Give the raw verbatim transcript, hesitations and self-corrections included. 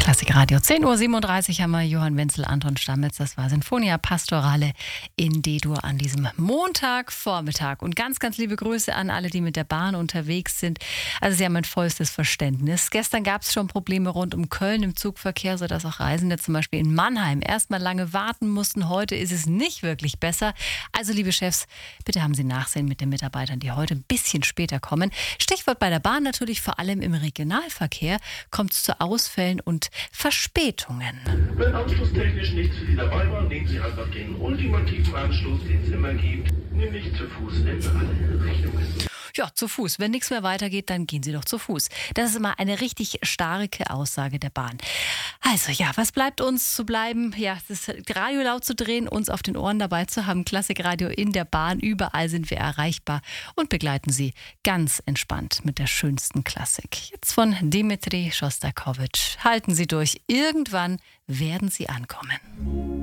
Klassikradio, zehn Uhr siebenunddreißig haben wir Johann Wenzel, Anton Stammitz. Das war Sinfonia Pastorale in D-Dur an diesem Montagvormittag. Und ganz, ganz liebe Grüße an alle, die mit der Bahn unterwegs sind. Also sie haben mein vollstes Verständnis. Gestern gab es schon Probleme rund um Köln im Zugverkehr, sodass auch Reisende zum Beispiel in Mannheim erstmal lange warten mussten. Heute ist es nicht wirklich besser. Also liebe Chefs, bitte haben Sie Nachsehen mit den Mitarbeitern, die heute ein bisschen später kommen. Stichwort bei der Bahn natürlich, vor allem im Regionalverkehr kommt es zu Ausfällen und Verspätungen. Wenn anschlusstechnisch nichts für Sie dabei war, nehmen Sie einfach den ultimativen Anschluss, den es immer gibt, nämlich zu Fuß in alle Richtungen. Ja, zu Fuß. Wenn nichts mehr weitergeht, dann gehen Sie doch zu Fuß. Das ist immer eine richtig starke Aussage der Bahn. Also ja, was bleibt uns zu bleiben? Ja, das Radio laut zu drehen, uns auf den Ohren dabei zu haben. Klassikradio in der Bahn, überall sind wir erreichbar und begleiten Sie ganz entspannt mit der schönsten Klassik. Jetzt von Dmitri Schostakowitsch. Halten Sie durch, irgendwann werden Sie ankommen.